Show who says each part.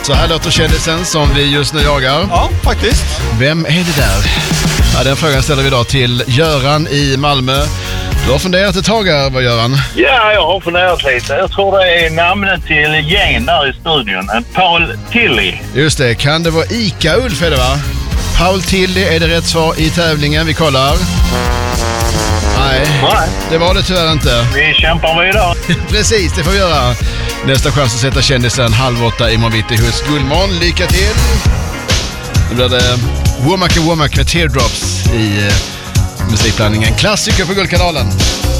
Speaker 1: Så här låter kändisen som vi just nu jagar.
Speaker 2: Ja, faktiskt.
Speaker 1: Vem är det där? Ja, den frågan ställer vi idag till Göran i Malmö. Du har funderat ett tag här, vad Göran?
Speaker 3: Ja, jag har funderat lite. Jag tror det är namnet till gängen där i studion. Paul Tilly.
Speaker 1: Just det, kan det vara Ica-Ulf är det va? Paul Tilly är det rätt svar i tävlingen. Vi kollar. Nej, det var det tyvärr inte.
Speaker 3: Vi kämpar vidare.
Speaker 1: Precis, det får vi göra. Nästa chans att sätta kändisen 7:30 imorgon bitti hos Gullmån. Lycka till! Nu blir det Womack med Teardrops i musikblandningen. Klassiker på Guldkanalen.